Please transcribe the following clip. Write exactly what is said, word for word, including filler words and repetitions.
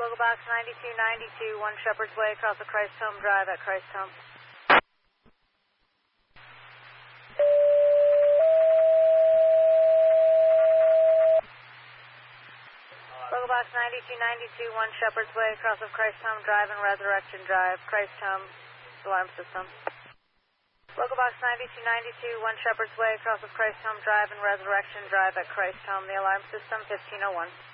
Local Box ninety-two ninety-two, one Shepherd's Way across the Christ Home Drive at Christ Home. Local Box ninety-two ninety-two, one Shepherd's Way across of Christ Home Drive and Resurrection Drive, Christ Home alarm system. Local Box ninety-two ninety-two, one Shepherd's Way across of Christ Home Drive and Resurrection Drive at Christ Home, the alarm system fifteen oh one.